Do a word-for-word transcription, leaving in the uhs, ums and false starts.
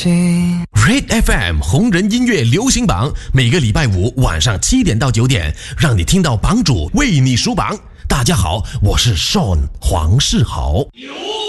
Red F M 红人音乐流行榜，每个礼拜五晚上七点到九点，让你听到榜主为你数榜。大家好，我是 Sean 黄世豪。